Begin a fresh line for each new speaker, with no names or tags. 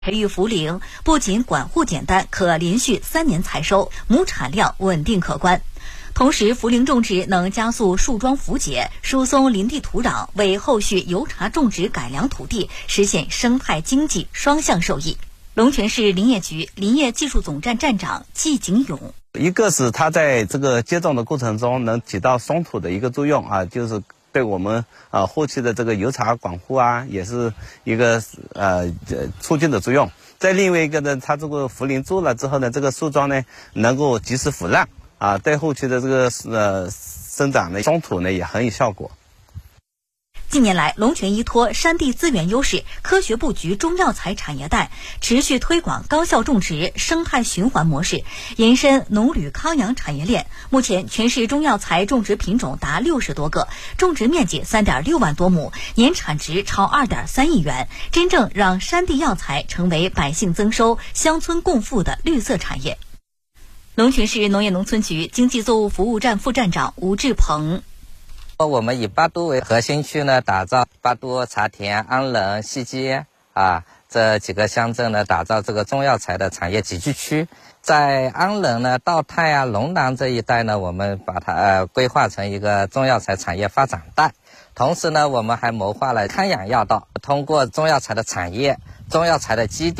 培育茯苓不仅管护简单，可连续3年采收，亩产量稳定可观。同时，茯苓种植能加速树桩腐解，疏松林地土壤，为后续油茶种植改良土地，实现生态经济双向受益。龙泉市林业局林业技术总站站长季景勇，
一个是它在这个接种的过程中能起到松土的一个作用啊，就是对我们后期的这个油茶管护啊，也是一个促进的作用。再另外一个呢，它这个茯苓做了之后呢，这个树桩呢能够及时腐烂啊，对后期的这个生长的松土呢也很有效果。
近年来，龙泉依托山地资源优势，科学布局中药材产业带，持续推广高效种植生态循环模式，延伸农旅康养产业链。目前，全市中药材种植品种达60多个，种植面积3.6万多亩，年产值超2.3亿元，真正让山地药材成为百姓增收、乡村共富的绿色产业。龙泉市农业农村局经济作物服务站副站长吴志鹏。
我们以巴都为核心区呢，打造巴都、茶田、安仁、西街这几个乡镇呢，打造这个中药材的产业集聚区。在安仁呢、道泰龙南这一带呢，我们把它规划成一个中药材产业发展带。同时呢，我们还谋划了康养药道，通过中药材的产业、中药材的基地。